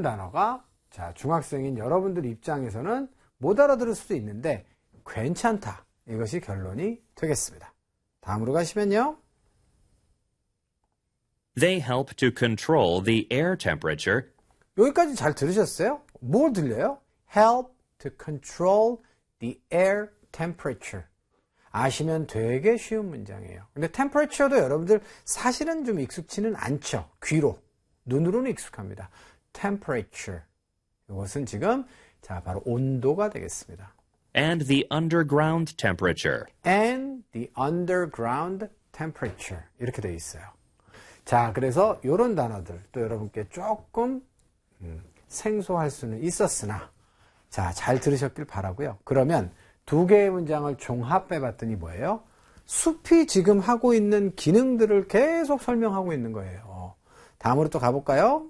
단어가 자, 중학생인 여러분들 입장에서는 못 알아들을 수도 있는데 괜찮다. 이것이 결론이 되겠습니다. 다음으로 가시면요. They help to control the air temperature. 여기까지 잘 들으셨어요? 뭘 들려요? Help to control the air temperature. 아시면 되게 쉬운 문장이에요. 근데 temperature도 여러분들 사실은 좀 익숙치는 않죠. 귀로. 눈으로는 익숙합니다. temperature. 이것은 지금 자 바로 온도가 되겠습니다. And the underground temperature. And the underground temperature. 이렇게 되어 있어요. 자, 그래서 이런 단어들 또 여러분께 조금 생소할 수는 있었으나 자, 잘 들으셨길 바라고요. 그러면 두 개의 문장을 종합해 봤더니 뭐예요? 숲이 지금 하고 있는 기능들을 계속 설명하고 있는 거예요. 다음으로 또 가볼까요?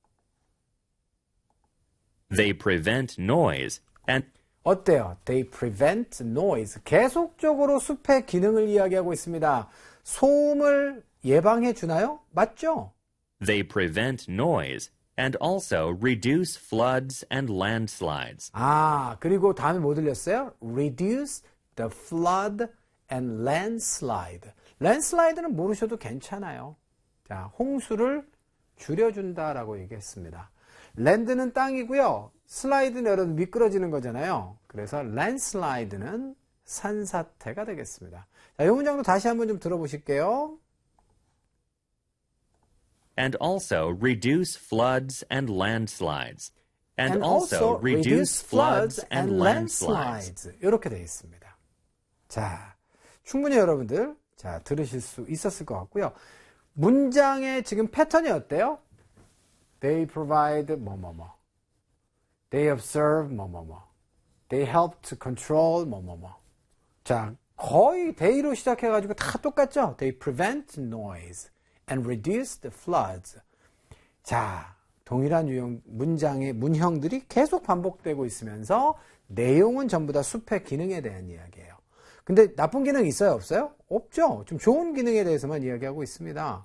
They prevent noise and 어때요? They prevent noise. 계속적으로 숲의 기능을 이야기하고 있습니다. 소음을 예방해 주나요? 맞죠? they prevent noise and also reduce floods and landslides. 아, 그리고 다음에 뭐 들렸어요? Reduce the flood and landslide. landslide는 모르셔도 괜찮아요. 자, 홍수를 줄여준다라고 얘기했습니다. land는 땅이고요. 슬라이드는 여러분 미끄러지는 거잖아요. 그래서 landslide는 산사태가 되겠습니다. 자, 이 문장도 다시 한번 좀 들어보실게요. And also reduce floods and landslides. And also reduce floods and landslides. 이렇게 되어 있습니다. 자, 충분히 여러분들 자 들으실 수 있었을 것 같고요. 문장의 지금 패턴이 어때요? They provide 뭐뭐뭐. They observe 뭐뭐뭐. They help to control 뭐뭐뭐. 자, 거의 they로 시작해가지고 다 똑같죠? They prevent noise and reduce the floods. 자, 동일한 유형 문장의 문형들이 계속 반복되고 있으면서 내용은 전부 다 숲의 기능에 대한 이야기예요. 근데 나쁜 기능 있어요? 없어요? 없죠. 좀 좋은 기능에 대해서만 이야기하고 있습니다.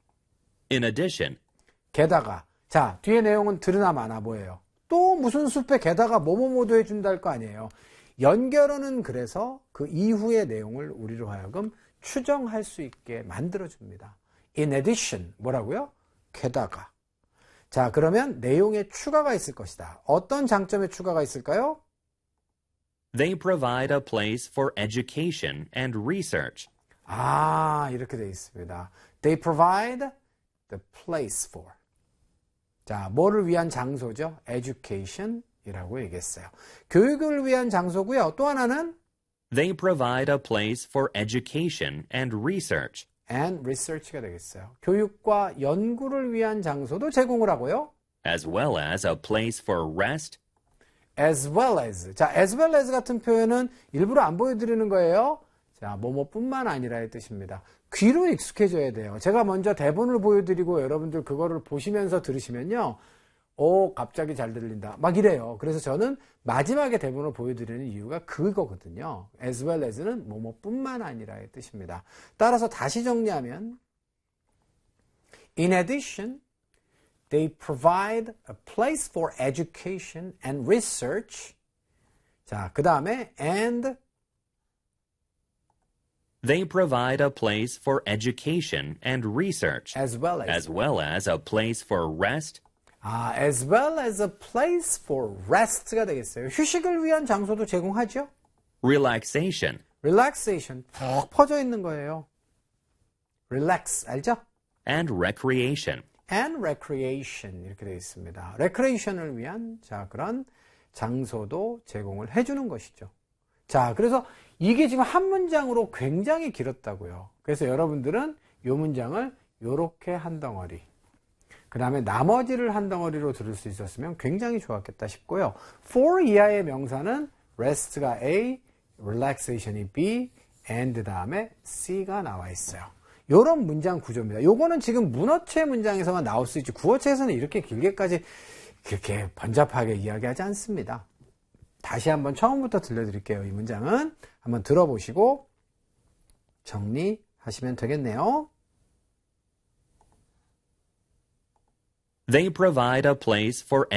In addition, 게다가 자, 뒤에 내용은 들으나 마나 뭐예요? 또 무슨 숲에 게다가 뭐뭐뭐도 해준다 할 거 아니에요. 연결어는 그래서 그 이후의 내용을 우리로 하여금 추정할 수 있게 만들어줍니다. In addition, 뭐라고요? 게다가. 자, 그러면 내용에 추가가 있을 것이다. 어떤 장점에 추가가 있을까요? they provide a place for education and research. 아, 이렇게 되어 있습니다. They provide the place for. 자, 뭐를 위한 장소죠? education이라고 얘기했어요. 교육을 위한 장소고요. 또 하나는 They provide a place for education and research. and research가 되겠어요. 교육과 연구를 위한 장소도 제공을 하고요. As well as a place for rest. as well as. 자, as well as 같은 표현은 일부러 안 보여드리는 거예요. 자, 뭐뭐뿐만 아니라의 뜻입니다. 귀로 익숙해져야 돼요. 제가 먼저 대본을 보여드리고 여러분들 그거를 보시면서 들으시면요. 오, 갑자기 잘 들린다. 막 이래요. 그래서 저는 마지막에 대본을 보여드리는 이유가 그거거든요. as well as는 뭐뭐뿐만 아니라의 뜻입니다. 따라서 다시 정리하면 In addition, they provide a place for education and research. 자, 그 다음에 and They provide a place for education and research. as well as a place for rest. 아, as well as a place for rest가 되겠어요. 휴식을 위한 장소도 제공하죠. Relaxation. relaxation 푹 퍼져 있는 거예요. relax 알죠? And recreation. and recreation 이렇게 되어 있습니다. recreation을 위한 자 그런 장소도 제공을 해주는 것이죠. 자, 그래서 이게 지금 한 문장으로 굉장히 길었다고요. 그래서 여러분들은 이 문장을 이렇게 한 덩어리, 그 다음에 나머지를 한 덩어리로 들을 수 있었으면 굉장히 좋았겠다 싶고요. for 이하의 명사는 rest가 A, relaxation이 B, and 다음에 C가 나와 있어요. 이런 문장 구조입니다. 요거는 지금 문어체 문장에서만 나올 수 있지 구어체에서는 이렇게 길게까지 그렇게 번잡하게 이야기하지 않습니다. 다시 한번 처음부터 들려드릴게요. 이 문장은 한번 들어보시고 정리하시면 되겠네요. They provide a place for